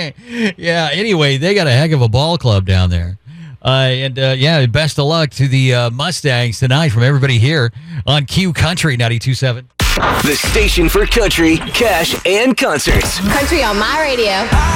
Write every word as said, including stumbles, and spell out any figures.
Yeah, anyway, they got a heck of a ball club down there. Uh, and, uh, yeah, best of luck to the uh, Mustangs tonight from everybody here on Q Country ninety-two point seven. The station for country, cash, and concerts. Country on my radio.